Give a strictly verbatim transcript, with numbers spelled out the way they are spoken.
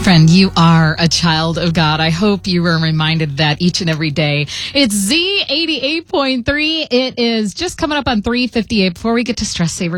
Friend, you are a child of God. I hope you were reminded that each and every day. It's Z eighty-eight point three. It is just coming up on three fifty-eight. Before we get to Stress Saver